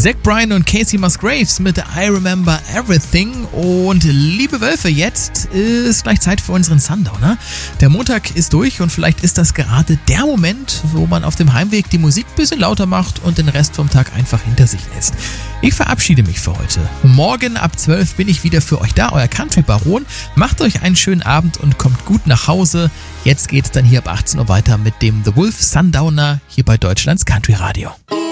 Zach Bryan und Casey Musgraves mit I Remember Everything. Und liebe Wölfe, jetzt ist gleich Zeit für unseren Sundowner. Der Montag ist durch und vielleicht ist das gerade der Moment, wo man auf dem Heimweg die Musik ein bisschen lauter macht und den Rest vom Tag einfach hinter sich lässt. Ich verabschiede mich für heute. Morgen ab 12 bin ich wieder für euch da, euer Country-Baron. Macht euch einen schönen Abend und kommt gut nach Hause. Jetzt geht's dann hier ab 18 Uhr weiter mit dem The Wolf Sundowner hier bei Deutschlands Country Radio.